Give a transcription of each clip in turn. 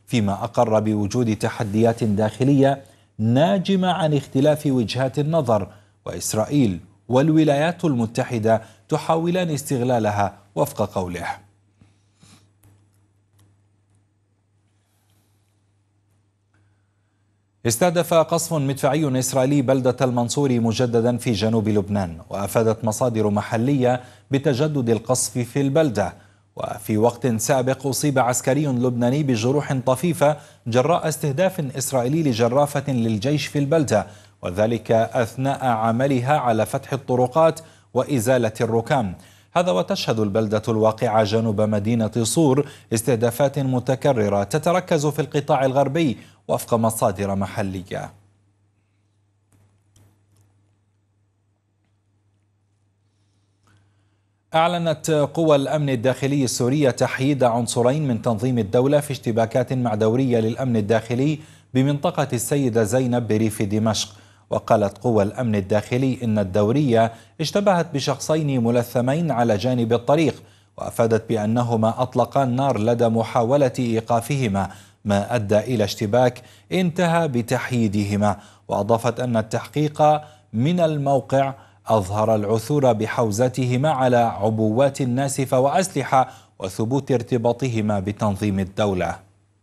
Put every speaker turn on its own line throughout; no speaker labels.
فيما أقر بوجود تحديات داخلية ناجمة عن اختلاف وجهات النظر، وإسرائيل والولايات المتحدة تحاولان استغلالها وفق قوله. استهدف قصف مدفعي إسرائيلي بلدة المنصور مجددا في جنوب لبنان، وأفادت مصادر محلية بتجدد القصف في البلدة. وفي وقت سابق أصيب عسكري لبناني بجروح طفيفة جراء استهداف إسرائيلي لجرافة للجيش في البلدة، وذلك أثناء عملها على فتح الطرقات وإزالة الركام. هذا وتشهد البلدة الواقعة جنوب مدينة صور استهدافات متكررة تتركز في القطاع الغربي وفق مصادر محلية. أعلنت قوى الأمن الداخلي السورية تحييد عنصرين من تنظيم الدولة في اشتباكات مع دورية للأمن الداخلي بمنطقة السيدة زينب بريف دمشق. وقالت قوى الأمن الداخلي إن الدورية اشتبهت بشخصين ملثمين على جانب الطريق، وأفادت بأنهما أطلقا النار لدى محاولة إيقافهما، ما أدى إلى اشتباك انتهى بتحييدهما. وأضافت أن التحقيق من الموقع أظهر العثور بحوزتهما على عبوات ناسفة وأسلحة وثبوت ارتباطهما بتنظيم الدولة.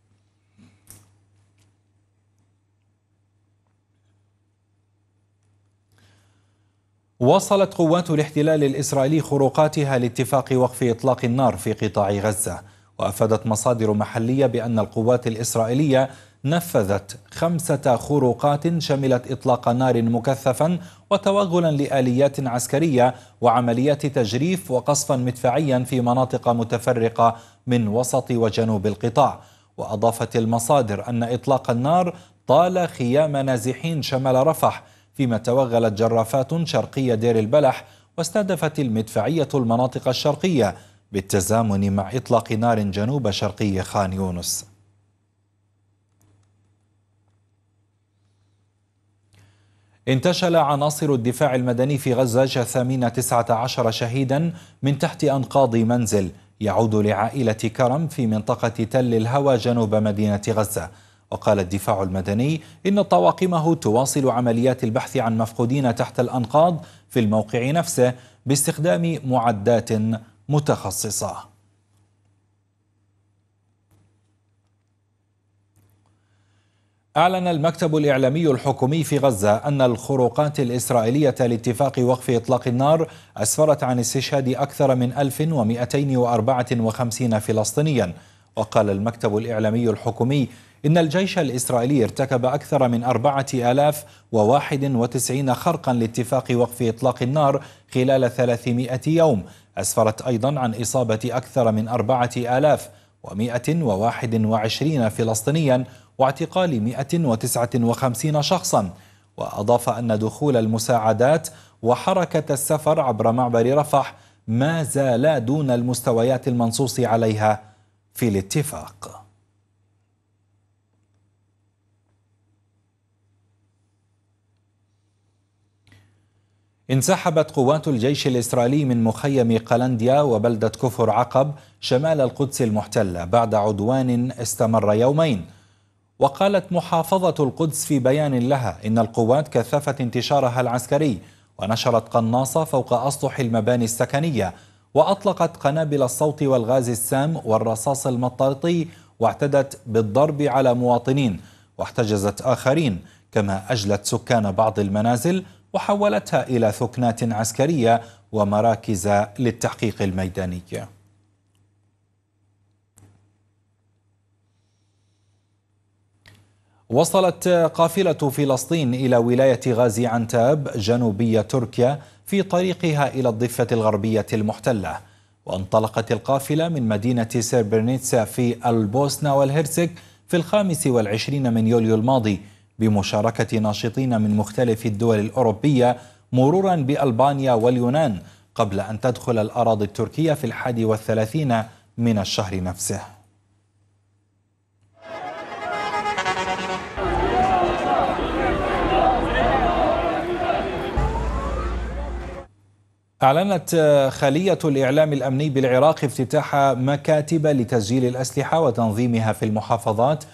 واصلت قوات الاحتلال الإسرائيلي خروقاتها لاتفاق وقف إطلاق النار في قطاع غزة. وأفادت مصادر محلية بأن القوات الإسرائيلية نفذت 5 خروقات شملت إطلاق نار مكثفا وتوغلا لآليات عسكرية وعمليات تجريف وقصفا مدفعيا في مناطق متفرقة من وسط وجنوب القطاع. وأضافت المصادر أن إطلاق النار طال خيام نازحين شمال رفح، فيما توغلت جرافات شرقية دير البلح، واستهدفت المدفعية المناطق الشرقية بالتزامن مع إطلاق نار جنوب شرقي خان يونس. انتشل عناصر الدفاع المدني في غزة جثامين 19 شهيدا من تحت أنقاض منزل يعود لعائلة كرم في منطقة تل الهوى جنوب مدينة غزة. وقال الدفاع المدني إن طواقمه تواصل عمليات البحث عن مفقودين تحت الأنقاض في الموقع نفسه باستخدام معدات متخصصة. أعلن المكتب الإعلامي الحكومي في غزة أن الخروقات الإسرائيلية لاتفاق وقف إطلاق النار أسفرت عن استشهاد أكثر من 1254 فلسطينيا. وقال المكتب الإعلامي الحكومي إن الجيش الإسرائيلي ارتكب أكثر من 4091 خرقا لاتفاق وقف إطلاق النار خلال 300 يوم. أسفرت أيضا عن إصابة أكثر من 4121 فلسطينيا واعتقال 159 شخصا. وأضاف أن دخول المساعدات وحركة السفر عبر معبر رفح ما زالا دون المستويات المنصوص عليها في الاتفاق. انسحبت قوات الجيش الإسرائيلي من مخيم قلنديا وبلدة كفر عقب شمال القدس المحتلة بعد عدوان استمر يومين. وقالت محافظة القدس في بيان لها إن القوات كثفت انتشارها العسكري ونشرت قناصة فوق أسطح المباني السكنية، وأطلقت قنابل الصوت والغاز السام والرصاص المطاطي، واعتدت بالضرب على مواطنين واحتجزت آخرين، كما أجلت سكان بعض المنازل وحولتها إلى ثكنات عسكرية ومراكز للتحقيق الميداني. وصلت قافلة فلسطين إلى ولاية غازي عنتاب جنوبية تركيا في طريقها إلى الضفة الغربية المحتلة. وانطلقت القافلة من مدينة سيربرنيتسا في البوسنة والهرسك في 25 من يوليو الماضي بمشاركة ناشطين من مختلف الدول الأوروبية مرورا بألبانيا واليونان، قبل أن تدخل الأراضي التركية في 31 من الشهر نفسه. أعلنت خلية الإعلام الأمني بالعراق افتتاح مكاتب لتسجيل الأسلحة وتنظيمها في المحافظات